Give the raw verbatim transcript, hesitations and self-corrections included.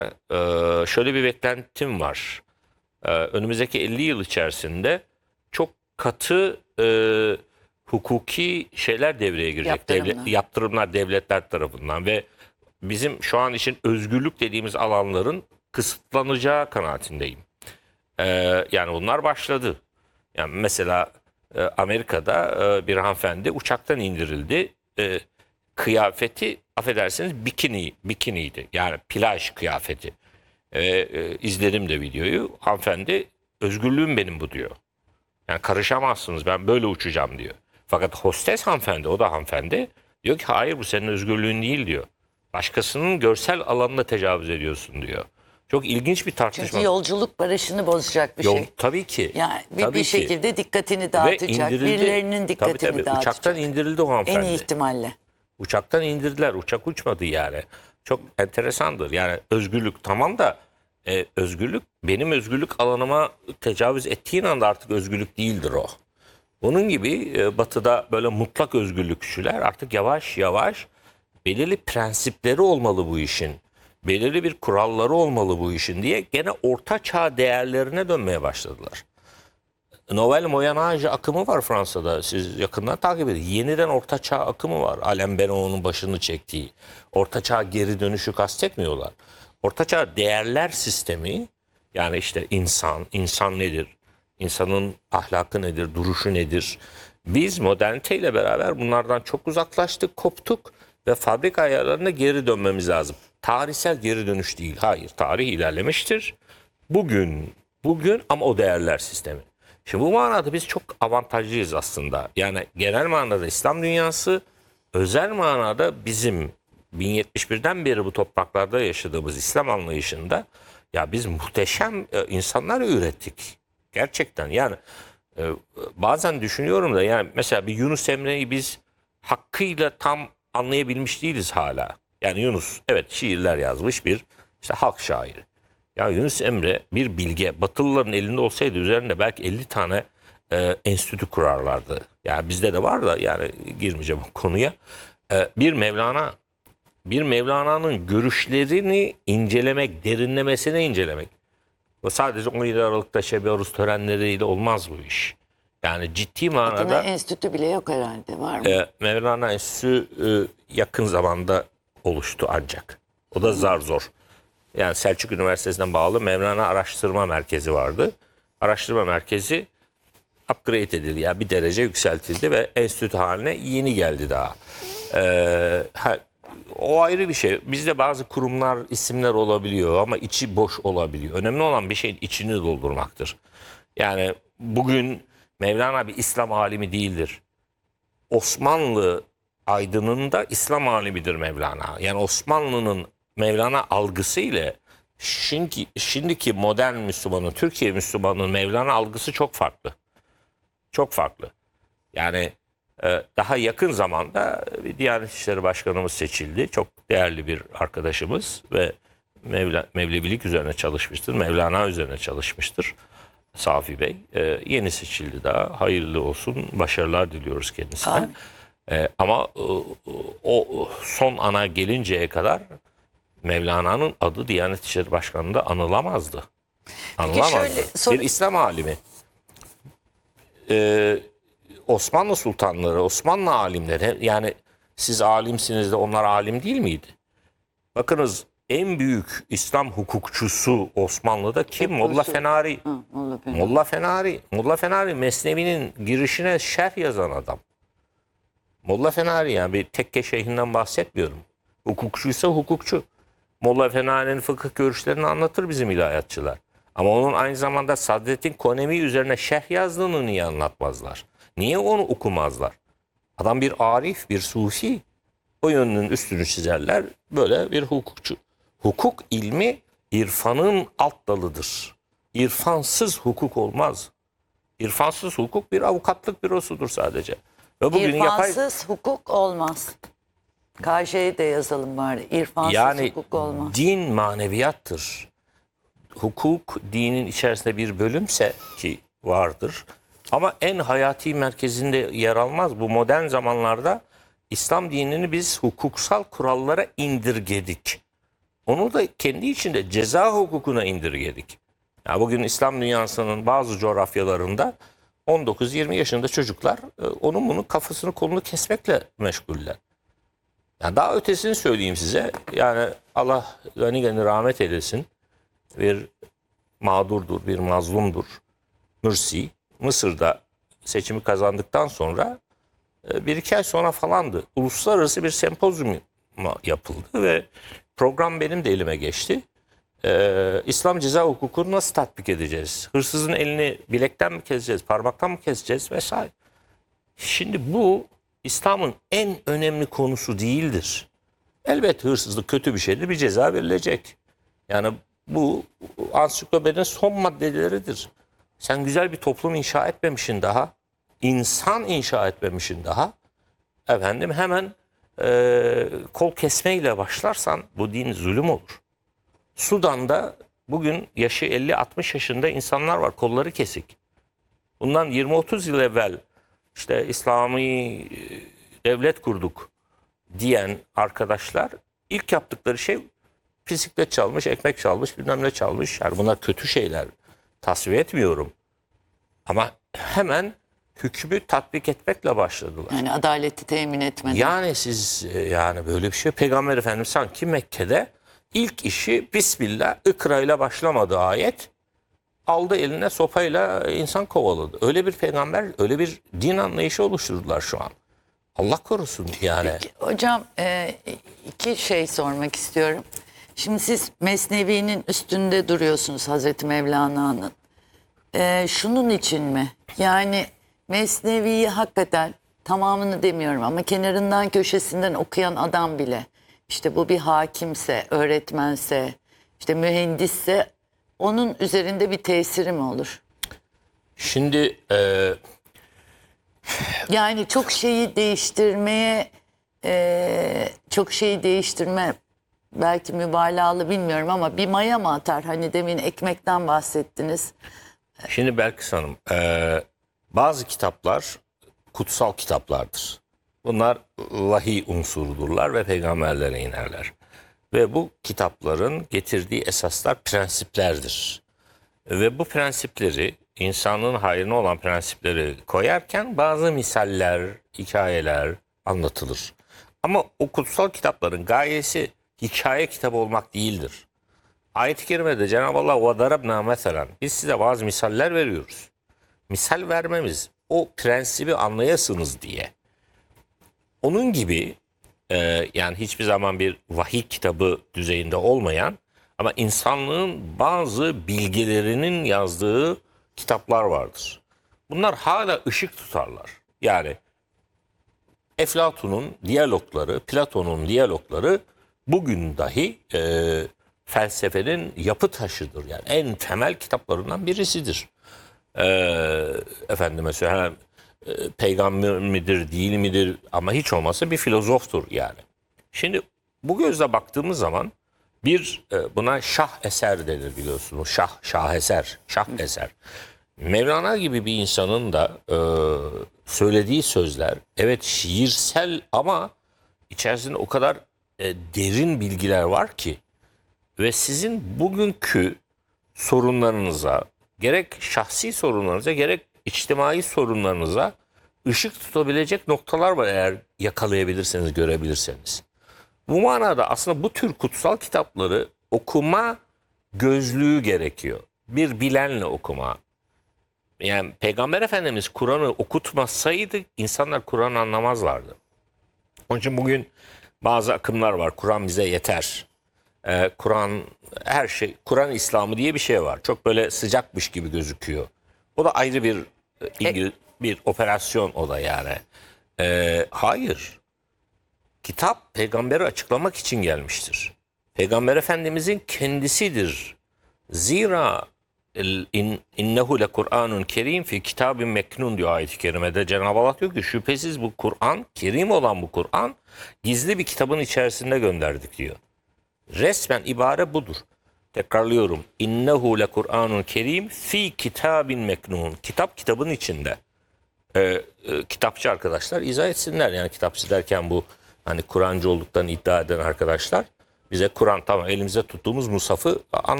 Ee, şöyle bir beklentim var. Ee, önümüzdeki elli yıl içerisinde çok katı e, hukuki şeyler devreye girecek. Devlet, Yaptırımlar. yaptırımlar devletler tarafından ve bizim şu an için özgürlük dediğimiz alanların kısıtlanacağı kanaatindeyim. Ee, yani bunlar başladı. Yani mesela e, Amerika'da e, bir hanımefendi uçaktan indirildi. E, kıyafeti affedersiniz bikini, bikiniydi. Yani plaj kıyafeti. E, e, izledim de videoyu. Hanımefendi özgürlüğüm benim bu diyor. Yani karışamazsınız ben böyle uçacağım diyor. Fakat hostes hanımefendi, o da hanımefendi diyor ki hayır bu senin özgürlüğün değil diyor. Başkasının görsel alanına tecavüz ediyorsun diyor. Çok ilginç bir tartışma. Çünkü yolculuk barışını bozacak bir Yol, şey. tabii ki. Yani bir, tabii bir ki. şekilde dikkatini Ve dağıtacak. indirildi. Birilerinin dikkatini Tabii, tabii. dağıtacak. Uçaktan indirildi o hanımefendi. En iyi ihtimalle. Uçaktan indirdiler. Uçak uçmadı yani. Çok enteresandır. Yani özgürlük tamam da e, özgürlük benim özgürlük alanıma tecavüz ettiğin anda artık özgürlük değildir o. Bunun gibi e, batıda böyle mutlak özgürlükçüler artık yavaş yavaş belirli prensipleri olmalı bu işin. Belirli bir kuralları olmalı bu işin diye gene orta çağ değerlerine dönmeye başladılar. Nouvelle Moyen Âge akımı var Fransa'da. Siz yakından takip edin. Yeniden Orta Çağ akımı var. Alain Benon'un başını çektiği. Orta Çağ geri dönüşü kastetmiyorlar. Orta Çağ değerler sistemi, yani işte insan, insan nedir? İnsanın ahlakı nedir? Duruşu nedir? Biz moderniteyle beraber bunlardan çok uzaklaştık, koptuk ve fabrika ayarlarına geri dönmemiz lazım. Tarihsel geri dönüş değil. Hayır, tarih ilerlemiştir. Bugün, bugün ama o değerler sistemi. Şimdi bu manada biz çok avantajlıyız aslında. Yani genel manada İslam dünyası, özel manada bizim bin yetmiş birden beri bu topraklarda yaşadığımız İslam anlayışında ya biz muhteşem e, insanlar ürettik. Gerçekten yani e, bazen düşünüyorum da yani mesela bir Yunus Emre'yi biz hakkıyla tam anlayabilmiş değiliz hala. Yani Yunus evet şiirler yazmış bir işte halk şairi. Ya Yunus Emre bir bilge. Batılıların elinde olsaydı üzerinde belki elli tane e, enstitü kurarlardı. Yani bizde de var da yani girmeyeceğim o konuya. E, bir Mevlana, bir Mevlana'nın görüşlerini incelemek, derinlemesine incelemek. Bu sadece on yedi Aralık'ta Şebi Aruz törenleriyle olmaz bu iş. Yani ciddi Adına manada enstitü bile yok herhalde. Var mı? e, Mevlana Enstitüsü e, yakın zamanda oluştu ancak. O da zar zor. Yani Selçuk Üniversitesi'nden bağlı Mevlana Araştırma Merkezi vardı. Araştırma merkezi upgrade edildi. Yani bir derece yükseltildi ve enstitü haline yeni geldi daha. Ee, ha, o ayrı bir şey. Bizde bazı kurumlar, isimler olabiliyor ama içi boş olabiliyor. Önemli olan bir şeyin içini doldurmaktır. Yani bugün Mevlana bir İslam alimi değildir. Osmanlı aydınında İslam alimidir Mevlana. Yani Osmanlı'nın Mevlana algısı ile şimdi, şimdiki modern Müslümanın, Türkiye Müslümanının Mevlana algısı çok farklı. Çok farklı. Yani e, daha yakın zamanda bir Diyanet İşleri Başkanımız seçildi. Çok değerli bir arkadaşımız ve Mevla, Mevlevilik üzerine çalışmıştır. Mevlana üzerine çalışmıştır. Safi Bey. E, yeni seçildi daha. Hayırlı olsun. Başarılar diliyoruz kendisine. Amin. E, ama e, o son ana gelinceye kadar Mevlana'nın adı Diyanet İşleri Başkanı'nda anılamazdı. Anılamazdı. şöyle sor- Bir İslam alimi. Ee, Osmanlı sultanları, Osmanlı alimleri, yani siz alimsiniz de onlar alim değil miydi? Bakınız en büyük İslam hukukçusu Osmanlı'da kim? Molla Fenari. Hı, Molla Fenari. Molla Fenari. Molla Fenari Mesnevi'nin girişine şerh yazan adam. Molla Fenari, yani bir tekke şeyhinden bahsetmiyorum. Hukukçuysa hukukçu. Molla Fenari'nin fıkıh görüşlerini anlatır bizim ilahiyatçılar. Ama onun aynı zamanda Sadreddin Konevi üzerine şerh yazdığını niye anlatmazlar? Niye onu okumazlar? Adam bir arif, bir sufi. O yönünün üstünü çizerler. Böyle bir hukukçu. Hukuk ilmi irfanın alt dalıdır. İrfansız hukuk olmaz. İrfansız hukuk bir avukatlık bürosudur sadece. Ve bugün yapay... İrfansız hukuk olmaz. Karşıya de yazalım bari. İrfansız Yani hukuk olmaz. din maneviyattır. Hukuk dinin içerisinde bir bölümse ki vardır. Ama en hayati merkezinde yer almaz. Bu modern zamanlarda İslam dinini biz hukuksal kurallara indirgedik. onu da kendi içinde ceza hukukuna indirgedik. Ya bugün İslam dünyasının bazı coğrafyalarında on dokuz yirmi yaşında çocuklar e, onun bunun kafasını kolunu kesmekle meşguller. Yani daha ötesini söyleyeyim size. Yani Allah gani gani rahmet eylesin. Bir mağdurdur, bir mazlumdur. Mürsi Mısır'da seçimi kazandıktan sonra e, bir iki ay sonra falandı. Uluslararası bir sempozyum yapıldı ve program benim de elime geçti. Ee, İslam ceza hukukunu nasıl tatbik edeceğiz? Hırsızın elini bilekten mi keseceğiz, parmaktan mı keseceğiz vesaire. Şimdi bu İslam'ın en önemli konusu değildir. Elbette hırsızlık kötü bir şeydir, bir ceza verilecek. Yani bu ansiklopedinin son maddeleridir. Sen güzel bir toplum inşa etmemişsin daha, insan inşa etmemişsin daha. Efendim hemen e, kol kesmeyle başlarsan bu din zulüm olur. Sudan'da bugün yaşı elli altmış yaşında insanlar var, kolları kesik. Bundan yirmi otuz yıl evvel işte İslami devlet kurduk diyen arkadaşlar ilk yaptıkları şey bisiklet çalmış, ekmek çalmış, bilmem ne çalmış. Yani bunlar kötü şeyler, tasvip etmiyorum. Ama hemen hükmü tatbik etmekle başladılar. Yani adaleti temin etmeden. Yani siz yani böyle bir şey. Peygamber Efendimiz sanki Mekke'de ilk işi Bismillah, ikra ile başlamadı ayet. Aldı eline sopayla insan kovaladı. Öyle bir peygamber, öyle bir din anlayışı oluşturdular şu an. Allah korusun yani. Peki, hocam e, iki şey sormak istiyorum. Şimdi siz Mesnevi'nin üstünde duruyorsunuz Hazreti Mevlana'nın. E, şunun için mi? Yani Mesnevi'yi hakikaten tamamını demiyorum ama kenarından köşesinden okuyan adam bile işte bu bir hakimse, öğretmense, işte mühendisse onun üzerinde bir tesiri mi olur? Şimdi e, Yani çok şeyi değiştirmeye, e, çok şeyi değiştirme belki mübalağalı bilmiyorum ama bir maya mı atar? Hani demin ekmekten bahsettiniz. şimdi Belkıs Hanım, e, bazı kitaplar kutsal kitaplardır. Bunlar vahiy unsurudurlar ve peygamberlere inerler. Ve bu kitapların getirdiği esaslar prensiplerdir. Ve bu prensipleri, insanlığın hayrına olan prensipleri koyarken bazı misaller, hikayeler anlatılır. Ama o kutsal kitapların gayesi hikaye kitabı olmak değildir. Ayet-i kerimede Cenab-ı Allah وَضَرَبْنَا mesela biz size bazı misaller veriyoruz. Misal vermemiz o prensibi anlayasınız diye. Onun gibi e, yani hiçbir zaman bir vahiy kitabı düzeyinde olmayan ama insanlığın bazı bilgilerinin yazdığı kitaplar vardır. Bunlar hala ışık tutarlar. Yani Eflatun'un diyalogları, Platon'un diyalogları bugün dahi e, felsefenin yapı taşıdır. Yani en temel kitaplarından birisidir. E, efendime söyleyeyim, e, peygamber midir, değil midir ama hiç olmazsa bir filozoftur yani. Şimdi bu gözle baktığımız zaman bir e, buna şah eser denir biliyorsunuz. Şah, şaheser, şah eser. Mevlana gibi bir insanın da e, söylediği sözler evet şiirsel ama içerisinde o kadar e, derin bilgiler var ki ve sizin bugünkü sorunlarınıza gerek şahsi sorunlarınıza gerek içtimai sorunlarınıza ışık tutabilecek noktalar var eğer yakalayabilirseniz, görebilirseniz. Bu manada aslında bu tür kutsal kitapları okuma gözlüğü gerekiyor. Bir bilenle okuma. Yani Peygamber Efendimiz Kur'an'ı okutmasaydı insanlar Kur'an'ı anlamazlardı. Onun için bugün bazı akımlar var. Kur'an bize yeter. Ee, Kur'an her şey, Kur'an İslamı diye bir şey var. Çok böyle sıcakmış gibi gözüküyor. O da ayrı bir İngiliz, bir operasyon o da yani. Ee, hayır. Kitap peygamberi açıklamak için gelmiştir. Peygamber Efendimizin kendisidir. Zira in, innehu le Kur'anun kerim fi kitabin meknun diyor ayet-i kerimede. Cenab-ı Allah diyor ki şüphesiz bu Kur'an, kerim olan bu Kur'an gizli bir kitabın içerisinde gönderdik diyor. Resmen ibare budur. Tekrarlıyorum. İnnehu le Kur'anun kerim fi kitabin meknun. Kitap kitabın içinde. Ee, e, kitapçı arkadaşlar izah etsinler. Yani kitapçı derken bu hani Kur'ancı olduklarını iddia eden arkadaşlar. Bize Kur'an, tamam, elimize tuttuğumuz Musaf'ı